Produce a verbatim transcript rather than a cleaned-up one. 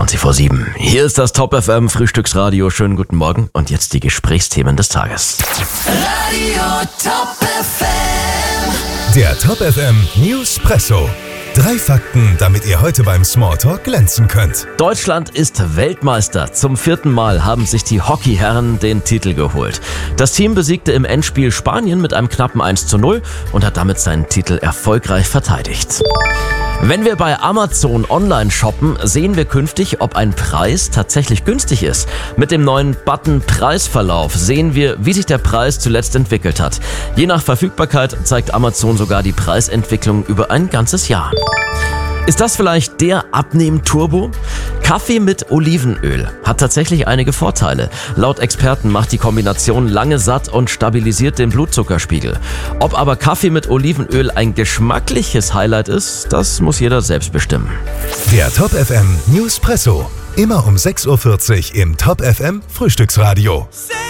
zwanzig vor sieben. Hier ist das Top F M Frühstücksradio. Schönen guten Morgen und jetzt die Gesprächsthemen des Tages. Radio Top F M. Der Top F M Newspresso. Drei Fakten, damit ihr heute beim Smalltalk glänzen könnt. Deutschland ist Weltmeister. Zum vierten Mal haben sich die Hockeyherren den Titel geholt. Das Team besiegte im Endspiel Spanien mit einem knappen eins zu null und hat damit seinen Titel erfolgreich verteidigt. Wenn wir bei Amazon online shoppen, sehen wir künftig, ob ein Preis tatsächlich günstig ist. Mit dem neuen Button Preisverlauf sehen wir, wie sich der Preis zuletzt entwickelt hat. Je nach Verfügbarkeit zeigt Amazon sogar die Preisentwicklung über ein ganzes Jahr. Ist das vielleicht der Abnehm-Turbo? Kaffee mit Olivenöl hat tatsächlich einige Vorteile. Laut Experten macht die Kombination lange satt und stabilisiert den Blutzuckerspiegel. Ob aber Kaffee mit Olivenöl ein geschmackliches Highlight ist, das muss jeder selbst bestimmen. Der Top F M Newspresso. Immer um sechs Uhr vierzig im Top F M Frühstücksradio.